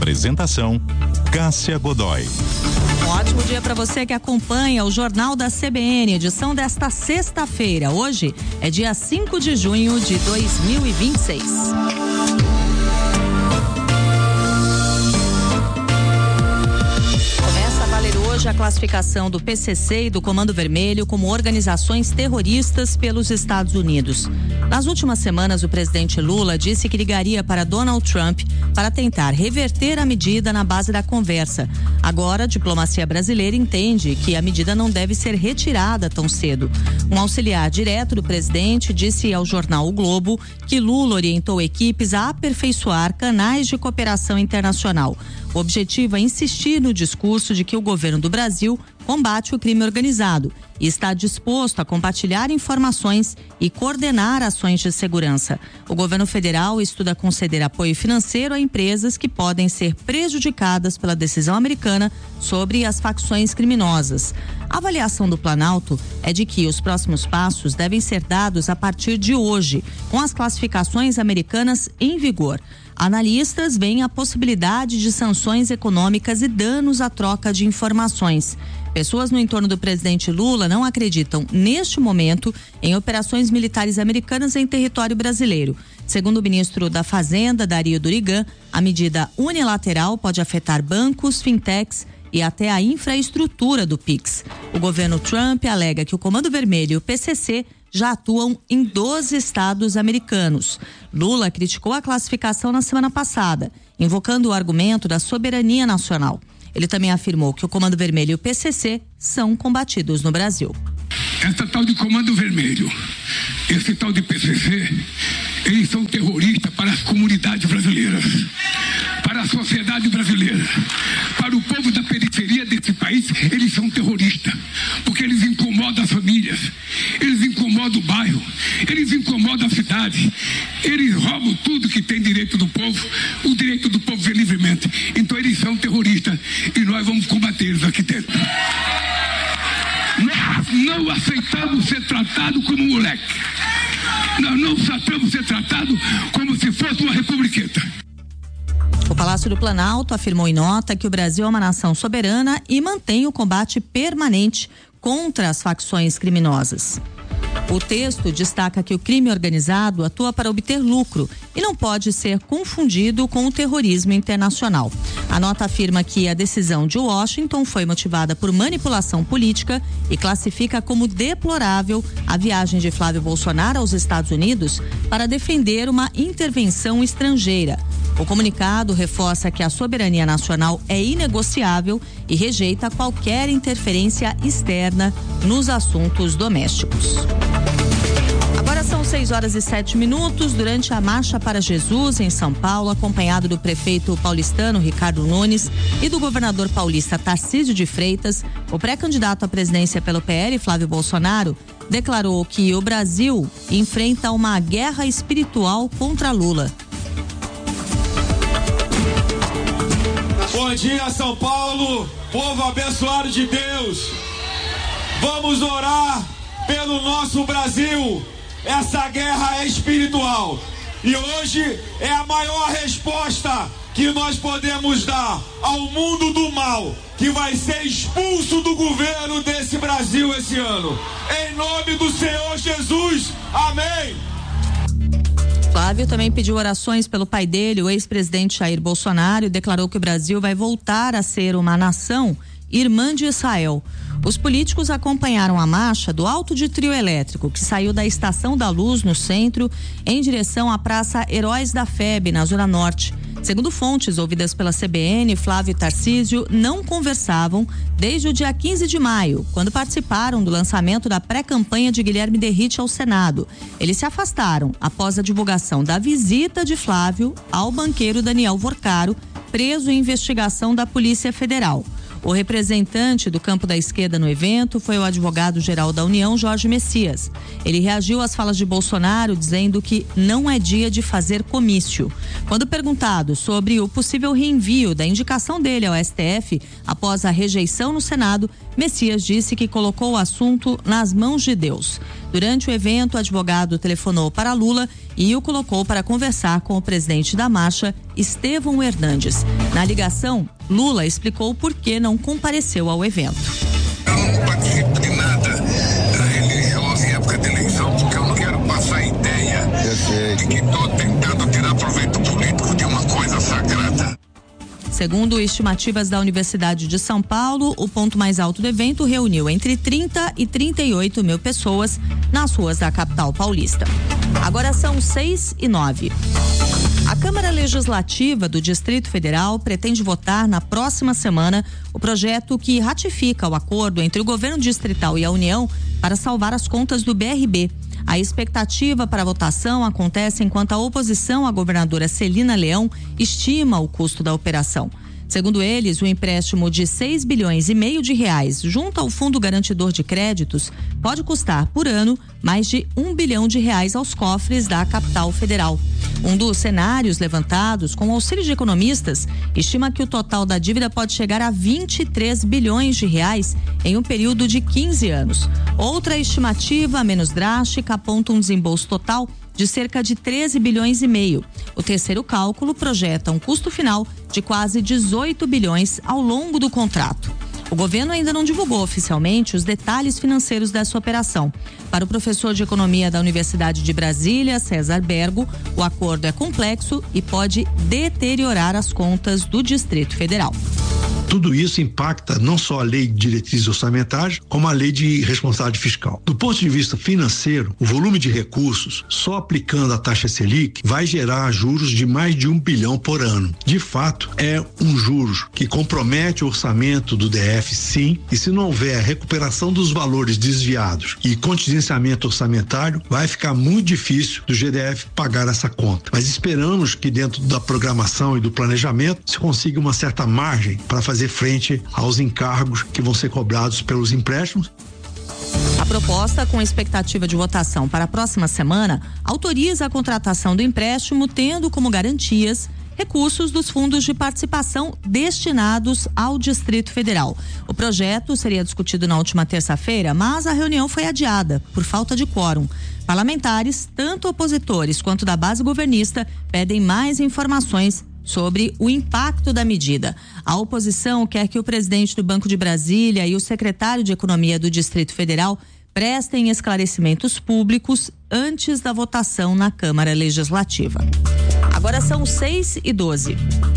Apresentação: Cássia Godoy. Um ótimo dia para você que acompanha o Jornal da CBN, edição desta sexta-feira. Hoje é dia 5 de junho de 2026. Hoje a classificação do PCC e do Comando Vermelho como organizações terroristas pelos Estados Unidos. Nas últimas semanas, o presidente Lula disse que ligaria para Donald Trump para tentar reverter a medida na base da conversa. Agora, a diplomacia brasileira entende que a medida não deve ser retirada tão cedo. Um auxiliar direto do presidente disse ao jornal O Globo que Lula orientou equipes a aperfeiçoar canais de cooperação internacional. O objetivo é insistir no discurso de que o governo do Brasil combate o crime organizado e está disposto a compartilhar informações e coordenar ações de segurança. O governo federal estuda conceder apoio financeiro a empresas que podem ser prejudicadas pela decisão americana sobre as facções criminosas. A avaliação do Planalto é de que os próximos passos devem ser dados a partir de hoje, com as classificações americanas em vigor. Analistas veem a possibilidade de sanções econômicas e danos à troca de informações. Pessoas no entorno do presidente Lula não acreditam, neste momento, em operações militares americanas em território brasileiro. Segundo o ministro da Fazenda, Dario Durigan, a medida unilateral pode afetar bancos, fintechs e até a infraestrutura do Pix. O governo Trump alega que o Comando Vermelho e o PCC já atuam em 12 estados americanos. Lula criticou a classificação na semana passada, invocando o argumento da soberania nacional. Ele também afirmou que o Comando Vermelho e o PCC são combatidos no Brasil. Essa tal de Comando Vermelho, esse tal de PCC, eles são terroristas para as comunidades brasileiras, para a sociedade brasileira, para o povo da periferia desse país. Eles são terroristas, porque eles incomodam as famílias, eles incomodam o bairro, eles incomodam a cidade, eles roubam tudo que tem direito do povo, o direito do povo é livremente. Então eles são terroristas e nós vamos combatê-los aqui dentro. Nós não aceitamos ser tratado como moleque. Nós não aceitamos ser tratado como se fosse uma republiqueta. O Palácio do Planalto afirmou em nota que o Brasil é uma nação soberana e mantém o combate permanente contra as facções criminosas. O texto destaca que o crime organizado atua para obter lucro e não pode ser confundido com o terrorismo internacional. A nota afirma que a decisão de Washington foi motivada por manipulação política e classifica como deplorável a viagem de Flávio Bolsonaro aos Estados Unidos para defender uma intervenção estrangeira. O comunicado reforça que a soberania nacional é inegociável e rejeita qualquer interferência externa nos assuntos domésticos. Agora são 6h07. Durante a Marcha para Jesus em São Paulo, acompanhado do prefeito paulistano Ricardo Nunes e do governador paulista Tarcísio de Freitas, o pré-candidato à presidência pelo PL, Flávio Bolsonaro, declarou que o Brasil enfrenta uma guerra espiritual contra Lula. Bom dia, São Paulo, povo abençoado de Deus. Vamos orar pelo nosso Brasil. Essa guerra é espiritual e hoje é a maior resposta que nós podemos dar ao mundo do mal, que vai ser expulso do governo desse Brasil esse ano. Em nome do Senhor Jesus, amém. Flávio também pediu orações pelo pai dele, o ex-presidente Jair Bolsonaro, e declarou que o Brasil vai voltar a ser uma nação irmã de Israel. Os políticos acompanharam a marcha do alto de trio elétrico, que saiu da Estação da Luz, no centro, em direção à Praça Heróis da FEB, na Zona Norte. Segundo fontes ouvidas pela CBN, Flávio e Tarcísio não conversavam desde o dia 15 de maio, quando participaram do lançamento da pré-campanha de Guilherme Derrite ao Senado. Eles se afastaram após a divulgação da visita de Flávio ao banqueiro Daniel Vorcaro, preso em investigação da Polícia Federal. O representante do campo da esquerda no evento foi o advogado-geral da União, Jorge Messias. Ele reagiu às falas de Bolsonaro, dizendo que não é dia de fazer comício. Quando perguntado sobre o possível reenvio da indicação dele ao STF após a rejeição no Senado, Messias disse que colocou o assunto nas mãos de Deus. Durante o evento, o advogado telefonou para Lula e o colocou para conversar com o presidente da marcha, Estevão Hernandes. Na ligação, Lula explicou por que não compareceu ao evento. Eu não participo de nada religioso em época de eleição, porque eu não quero passar a ideia de que estou tentando tirar proveito político de uma coisa sagrada. Segundo estimativas da Universidade de São Paulo, o ponto mais alto do evento reuniu entre 30 e 38 mil pessoas nas ruas da capital paulista. Agora são 6:09. A Câmara Legislativa do Distrito Federal pretende votar na próxima semana o projeto que ratifica o acordo entre o governo distrital e a União para salvar as contas do BRB. A expectativa para a votação acontece enquanto a oposição à governadora Celina Leão estima o custo da operação. Segundo eles, o empréstimo de 6,5 bilhões de reais junto ao Fundo Garantidor de Créditos pode custar por ano mais de R$1 bilhão aos cofres da capital federal. Um dos cenários levantados com auxílio de economistas estima que o total da dívida pode chegar a 23 bilhões de reais em um período de 15 anos. Outra estimativa menos drástica aponta um desembolso total de cerca de 13,5 bilhões. O terceiro cálculo projeta um custo final de quase 18 bilhões ao longo do contrato. O governo ainda não divulgou oficialmente os detalhes financeiros dessa operação. Para o professor de economia da Universidade de Brasília, César Bergo, o acordo é complexo e pode deteriorar as contas do Distrito Federal. Tudo isso impacta não só a lei de diretrizes orçamentárias, como a lei de responsabilidade fiscal. Do ponto de vista financeiro, o volume de recursos, só aplicando a taxa Selic, vai gerar juros de mais de 1 bilhão por ano. De fato, é um juros que compromete o orçamento do DF, sim, e se não houver recuperação dos valores desviados e contingenciamento orçamentário, vai ficar muito difícil do GDF pagar essa conta. Mas esperamos que dentro da programação e do planejamento se consiga uma certa margem para fazer frente aos encargos que vão ser cobrados pelos empréstimos. A proposta, com expectativa de votação para a próxima semana, autoriza a contratação do empréstimo, tendo como garantias recursos dos fundos de participação destinados ao Distrito Federal. O projeto seria discutido na última terça-feira, mas a reunião foi adiada por falta de quórum. Parlamentares, tanto opositores quanto da base governista, pedem mais informações sobre o impacto da medida. A oposição quer que o presidente do Banco de Brasília e o secretário de Economia do Distrito Federal prestem esclarecimentos públicos antes da votação na Câmara Legislativa. Agora são 6:12.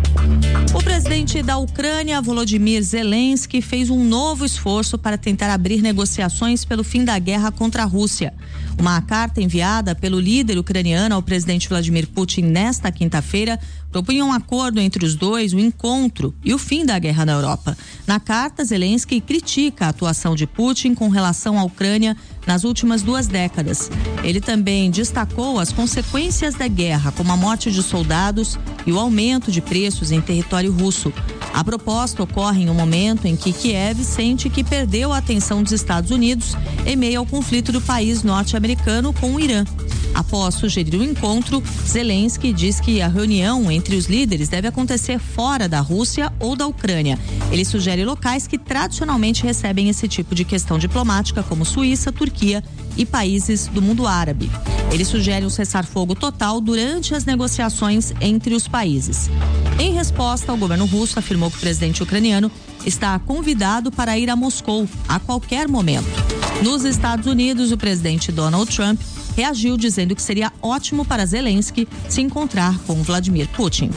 O presidente da Ucrânia, Volodymyr Zelensky, fez um novo esforço para tentar abrir negociações pelo fim da guerra contra a Rússia. Uma carta enviada pelo líder ucraniano ao presidente Vladimir Putin nesta quinta-feira propunha um acordo entre os dois, o encontro e o fim da guerra na Europa. Na carta, Zelensky critica a atuação de Putin com relação à Ucrânia nas últimas 2 décadas. Ele também destacou as consequências da guerra, como a morte de soldados e o aumento de preços em território russo. A proposta ocorre em um momento em que Kiev sente que perdeu a atenção dos Estados Unidos em meio ao conflito do país norte-americano com o Irã. Após sugerir o encontro, Zelensky diz que a reunião entre os líderes deve acontecer fora da Rússia ou da Ucrânia. Ele sugere locais que tradicionalmente recebem esse tipo de questão diplomática, como Suíça, Turquia e países do mundo árabe. Ele sugere um cessar-fogo total durante as negociações entre os países. Em resposta, o governo russo afirmou que o presidente ucraniano está convidado para ir a Moscou a qualquer momento. Nos Estados Unidos, o presidente Donald Trump reagiu dizendo que seria ótimo para Zelensky se encontrar com Vladimir Putin.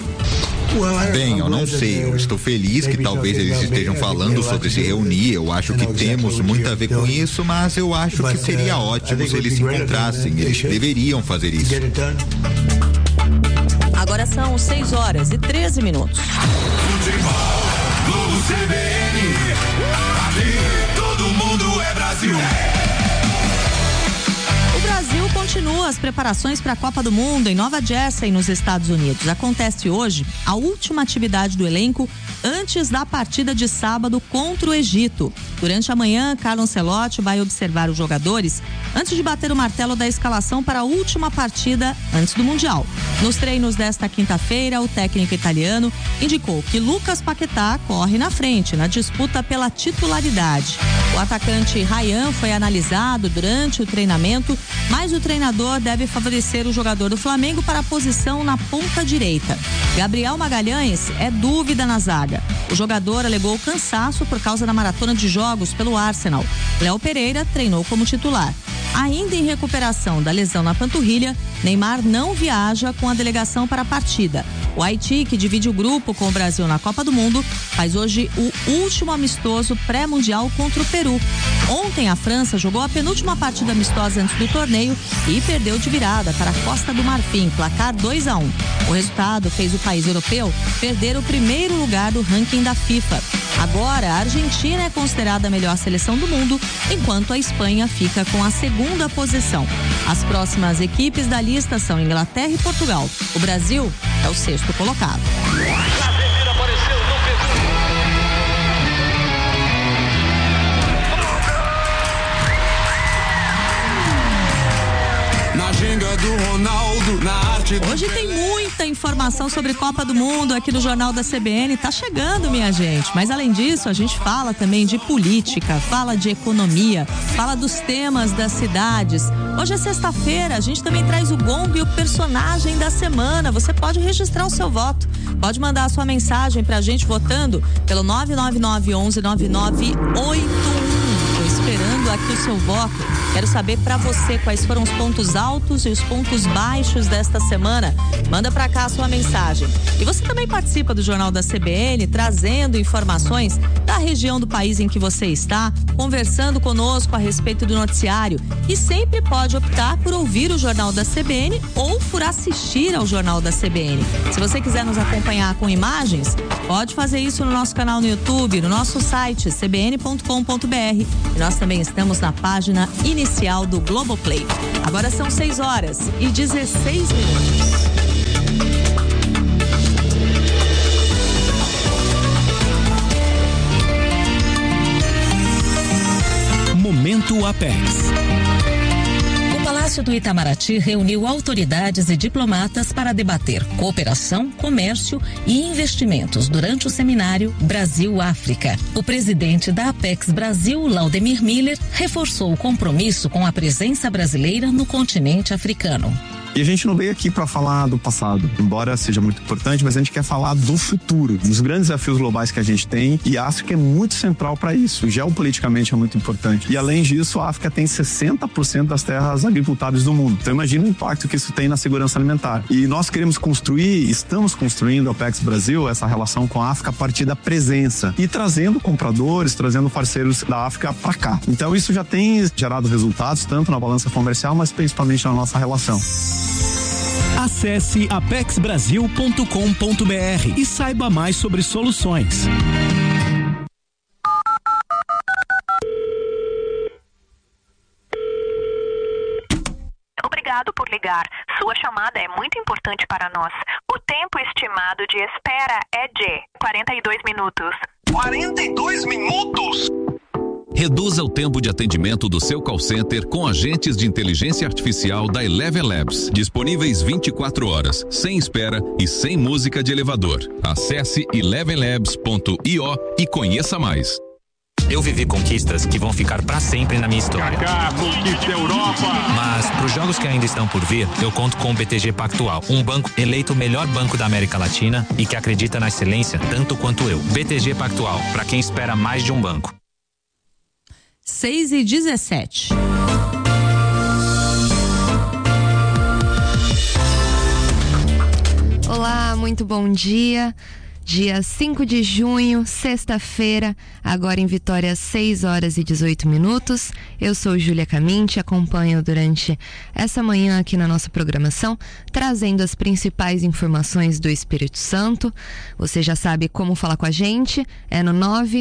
Bem, eu não sei, eu estou feliz que talvez eles estejam falando sobre se reunir, eu acho que temos muito a ver com isso, mas eu acho que seria ótimo se eles se encontrassem, eles deveriam fazer isso. Agora são 6:13. Futebol, Globo CBN, ali todo mundo é Brasil. O Brasil continua as preparações para a Copa do Mundo em Nova Jersey, nos Estados Unidos. Acontece hoje a última atividade do elenco antes da partida de sábado contra o Egito. Durante a manhã, Carlo Ancelotti vai observar os jogadores antes de bater o martelo da escalação para a última partida antes do Mundial. Nos treinos desta quinta-feira, o técnico italiano indicou que Lucas Paquetá corre na frente na disputa pela titularidade. O atacante Ryan foi analisado durante o treinamento, mas o treinador deve favorecer o jogador do Flamengo para a posição na ponta direita. Gabriel Magalhães é dúvida na zaga. O jogador alegou cansaço por causa da maratona de jogos pelo Arsenal. Léo Pereira treinou como titular. Ainda em recuperação da lesão na panturrilha, Neymar não viaja com a delegação para a partida. O Haiti, que divide o grupo com o Brasil na Copa do Mundo, faz hoje o último amistoso pré-mundial contra o Peru. Ontem a França jogou a penúltima partida amistosa antes do torneio e perdeu de virada para a Costa do Marfim, placar 2-1. O resultado fez o país europeu perder o primeiro lugar do ranking da FIFA. Agora, a Argentina é considerada a melhor seleção do mundo, enquanto a Espanha fica com a segunda posição. As próximas equipes da lista são Inglaterra e Portugal. O Brasil é o sexto colocado. Hoje tem muita informação sobre Copa do Mundo aqui no Jornal da CBN, tá chegando, minha gente, mas além disso a gente fala também de política, fala de economia, fala dos temas das cidades. Hoje é sexta-feira, a gente também traz o gongo e o personagem da semana. Você pode registrar o seu voto, pode mandar a sua mensagem pra gente votando pelo 999-11-9981. Tô esperando aqui o seu voto. Quero saber pra você quais foram os pontos altos e os pontos baixos desta semana. Manda pra cá a sua mensagem. E você também participa do Jornal da CBN, trazendo informações da região do país em que você está, conversando conosco a respeito do noticiário. E sempre pode optar por ouvir o Jornal da CBN ou por assistir ao Jornal da CBN. Se você quiser nos acompanhar com imagens, pode fazer isso no nosso canal no YouTube, no nosso site cbn.com.br. E nós também estamos na página inicial do Globoplay. Agora são 6h16. Momento Apex. O Palácio do Itamaraty reuniu autoridades e diplomatas para debater cooperação, comércio e investimentos durante o seminário Brasil-África. O presidente da Apex Brasil, Laudemir Miller, reforçou o compromisso com a presença brasileira no continente africano. E a gente não veio aqui para falar do passado, embora seja muito importante, mas a gente quer falar do futuro, dos grandes desafios globais que a gente tem, e a África é muito central para isso, geopoliticamente é muito importante. E além disso, a África tem 60% das terras agricultáveis do mundo. Então imagina o impacto que isso tem na segurança alimentar. E nós queremos construir, estamos construindo a Apex Brasil, essa relação com a África a partir da presença e trazendo compradores, trazendo parceiros da África para cá. Então isso já tem gerado resultados, tanto na balança comercial, mas principalmente na nossa relação. Acesse apexbrasil.com.br e saiba mais sobre soluções. Obrigado por ligar. Sua chamada é muito importante para nós. O tempo estimado de espera é de 42 minutos. 42 minutos? Reduza o tempo de atendimento do seu call center com agentes de inteligência artificial da Eleven Labs, disponíveis 24 horas, sem espera e sem música de elevador. Acesse elevenlabs.io e conheça mais. Eu vivi conquistas que vão ficar pra sempre na minha história. Kaká, conquista Europa! Mas pros jogos que ainda estão por vir, eu conto com o BTG Pactual, um banco eleito o melhor banco da América Latina e que acredita na excelência tanto quanto eu. BTG Pactual, pra quem espera mais de um banco. 6h17. Olá, muito bom dia. Dia 5 de junho, sexta-feira, agora em Vitória, 6h18. Eu sou Júlia Camin, te acompanho durante essa manhã aqui na nossa programação, trazendo as principais informações do Espírito Santo. Você já sabe como falar com a gente, é no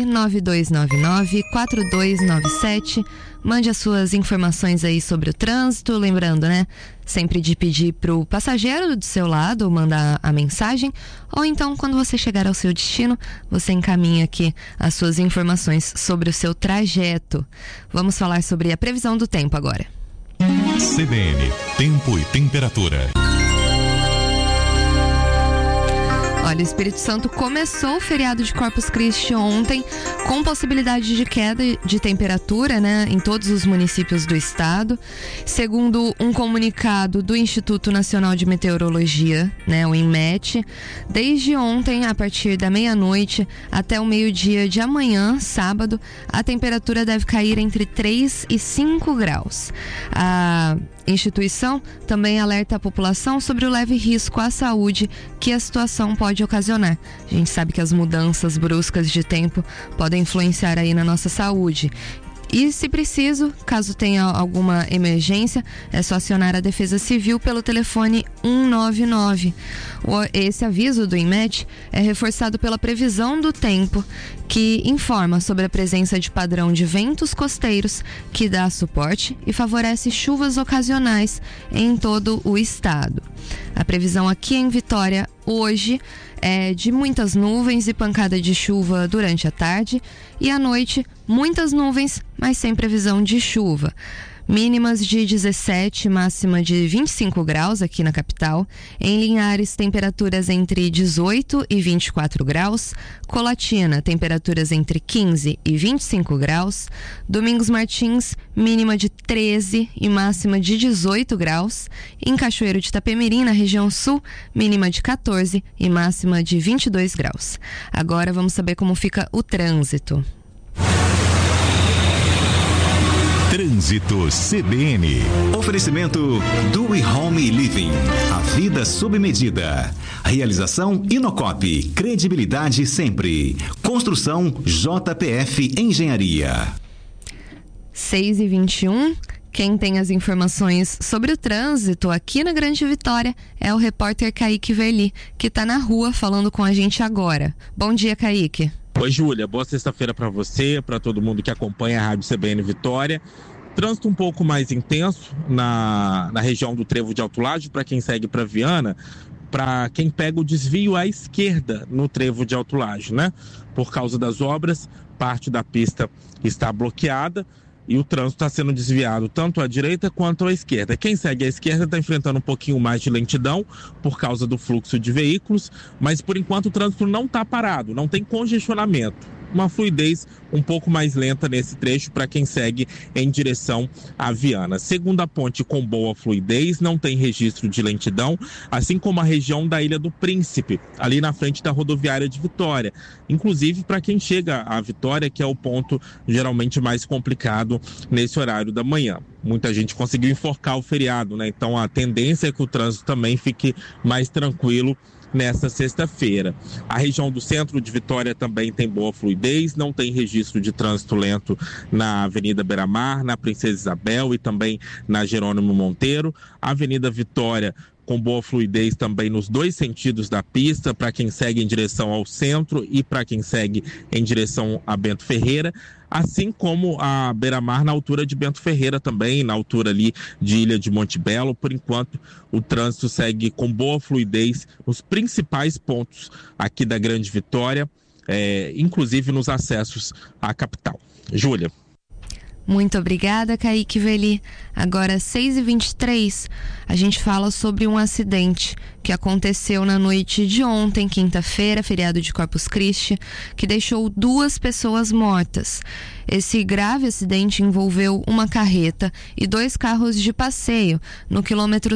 99299-4297. Mande as suas informações aí sobre o trânsito, lembrando, né? Sempre de pedir pro passageiro do seu lado mandar a mensagem, ou então quando você chegar ao seu destino, você encaminha aqui as suas informações sobre o seu trajeto. Vamos falar sobre a previsão do tempo agora. CBN, tempo e temperatura. Olha, o Espírito Santo começou o feriado de Corpus Christi ontem com possibilidade de queda de temperatura, né, em todos os municípios do estado. Segundo um comunicado do Instituto Nacional de Meteorologia, né, o INMET, desde ontem, a partir da meia-noite até o meio-dia de amanhã, sábado, a temperatura deve cair entre 3 e 5 graus. A instituição também alerta a população sobre o leve risco à saúde que a situação pode ocasionar. A gente sabe que as mudanças bruscas de tempo podem influenciar aí na nossa saúde. E, se preciso, caso tenha alguma emergência, é só acionar a Defesa Civil pelo telefone 199. Esse aviso do INMET é reforçado pela previsão do tempo, que informa sobre a presença de padrão de ventos costeiros, que dá suporte e favorece chuvas ocasionais em todo o estado. A previsão aqui em Vitória hoje é de muitas nuvens e pancada de chuva durante a tarde, e à noite muitas nuvens, mas sem previsão de chuva. Mínimas de 17, máxima de 25 graus aqui na capital. Em Linhares, temperaturas entre 18 e 24 graus. Colatina, temperaturas entre 15 e 25 graus. Domingos Martins, mínima de 13 e máxima de 18 graus. Em Cachoeiro de Itapemirim, na região sul, mínima de 14 e máxima de 22 graus. Agora vamos saber como fica o trânsito. Trânsito CBN. Oferecimento Do Home Living. A vida sob medida. Realização Inocop. Credibilidade sempre. Construção JPF Engenharia. 6h21. Quem tem as informações sobre o trânsito aqui na Grande Vitória é o repórter Kaique Verli, que está na rua falando com a gente agora. Bom dia, Kaique. Oi, Júlia, boa sexta-feira para você, para todo mundo que acompanha a Rádio CBN Vitória. Trânsito um pouco mais intenso na região do Trevo de Alto Laje, para quem segue para Viana, para quem pega o desvio à esquerda no Trevo de Alto Laje, né? Por causa das obras, parte da pista está bloqueada e o trânsito está sendo desviado tanto à direita quanto à esquerda. Quem segue à esquerda está enfrentando um pouquinho mais de lentidão por causa do fluxo de veículos, mas por enquanto o trânsito não está parado, não tem congestionamento. Uma fluidez um pouco mais lenta nesse trecho para quem segue em direção à Viana. Segunda ponte com boa fluidez, não tem registro de lentidão, assim como a região da Ilha do Príncipe, ali na frente da rodoviária de Vitória. Inclusive para quem chega à Vitória, que é o ponto geralmente mais complicado nesse horário da manhã. Muita gente conseguiu enforcar o feriado, né? Então a tendência é que o trânsito também fique mais tranquilo nesta sexta-feira. A região do centro de Vitória também tem boa fluidez, não tem registro de trânsito lento na Avenida Beira-Mar, na Princesa Isabel e também na Jerônimo Monteiro. A Avenida Vitória com boa fluidez também nos dois sentidos da pista, para quem segue em direção ao centro e para quem segue em direção a Bento Ferreira, assim como a Beira-Mar na altura de Bento Ferreira também, na altura ali de Ilha de Monte Belo. Por enquanto, o trânsito segue com boa fluidez nos principais pontos aqui da Grande Vitória, inclusive nos acessos à capital. Júlia. Muito obrigada, Kaique Verli. Agora, 6h23, a gente fala sobre um acidente que aconteceu na noite de ontem, quinta-feira, feriado de Corpus Christi, que deixou 2 pessoas mortas. Esse grave acidente envolveu uma carreta e 2 carros de passeio no quilômetro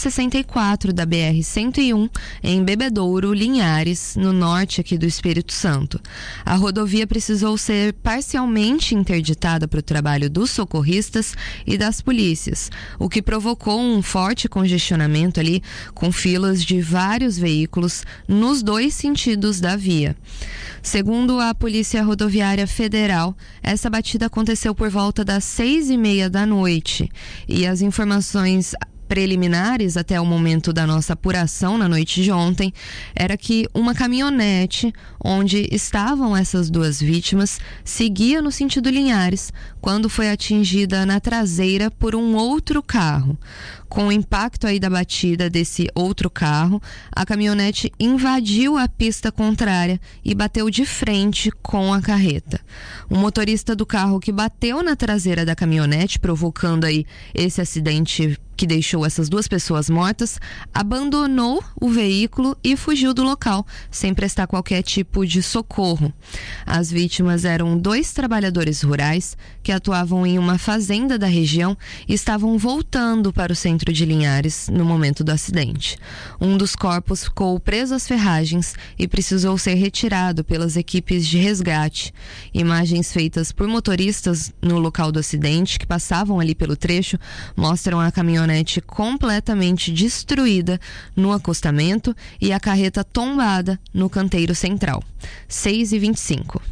164 da BR-101, em Bebedouro, Linhares, no norte aqui do Espírito Santo. A rodovia precisou ser parcialmente interditada para o trabalho dos socorristas e das polícias, o que provocou um forte congestionamento ali, com filas de vários veículos nos 2 sentidos da via. Segundo a Polícia Rodoviária Federal, essa batida aconteceu por volta das 6h30 da noite, e as informações preliminares até o momento da nossa apuração na noite de ontem era que uma caminhonete onde estavam essas 2 vítimas seguia no sentido Linhares quando foi atingida na traseira por um outro carro. Com o impacto aí da batida desse outro carro, a caminhonete invadiu a pista contrária e bateu de frente com a carreta. O motorista do carro que bateu na traseira da caminhonete, provocando aí esse acidente que deixou essas 2 pessoas mortas, abandonou o veículo e fugiu do local, sem prestar qualquer tipo de socorro. As vítimas eram 2 trabalhadores rurais que atuavam em uma fazenda da região e estavam voltando para o centro de Linhares no momento do acidente. Um dos corpos ficou preso às ferragens e precisou ser retirado pelas equipes de resgate. Imagens feitas por motoristas no local do acidente, que passavam ali pelo trecho, mostram a caminhonete completamente destruída no acostamento e a carreta tombada no canteiro central. 6h25.